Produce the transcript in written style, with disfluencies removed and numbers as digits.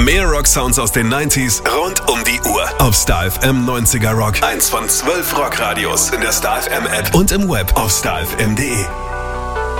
Mehr Rock-Sounds aus den 90s rund um die Uhr auf Star FM 90er Rock. Eins von 12 Rockradios in der Star FM App und im Web auf starfm.de.